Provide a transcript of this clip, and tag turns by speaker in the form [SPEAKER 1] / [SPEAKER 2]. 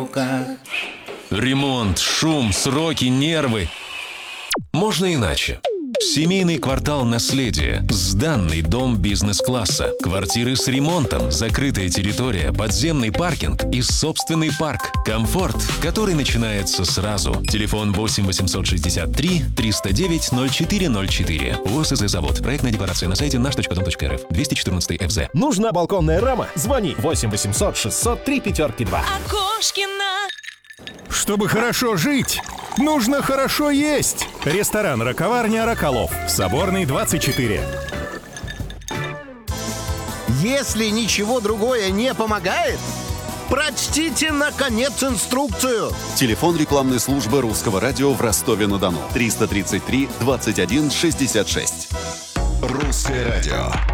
[SPEAKER 1] руках.
[SPEAKER 2] Ремонт, шум, сроки, нервы. Можно иначе. Семейный квартал «Наследие». Сданный дом бизнес-класса. Квартиры с ремонтом, закрытая территория, подземный паркинг и собственный парк. Комфорт, который начинается сразу. Телефон 8 863 309 0404. ВОС-завод. Проектная декларация на сайте наш.дом.рф. 214 ФЗ.
[SPEAKER 3] Нужна балконная рама? Звони 8 800 603 502.
[SPEAKER 4] Окошкина.
[SPEAKER 3] Чтобы хорошо жить, нужно хорошо есть. Ресторан «Раковарня Роколов» в Соборной, 24.
[SPEAKER 5] Если ничего другое не помогает, прочтите, наконец, инструкцию.
[SPEAKER 6] Телефон рекламной службы Русского радио в Ростове-на-Дону. 333 21 66. Русское радио.